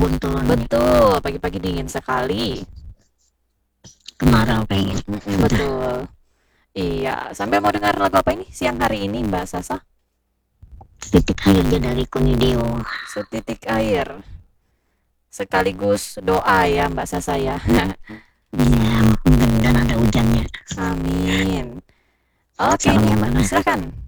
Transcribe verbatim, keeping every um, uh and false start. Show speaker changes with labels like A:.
A: kebun turun.
B: Betul, pagi-pagi dingin sekali.
A: Kemarau kayaknya.
B: Betul. Iya, sampai mau dengar lagu apa ini siang hari ini Mbak Sasa?
A: Setitik air aja dari Konideo.
B: Setitik air. Sekaligus doa ya Mbak Sasa ya.
A: Iya, mudah-mudahan ada hujannya.
B: Amin. Oke,
A: Salamnya Mbak.
B: silakan.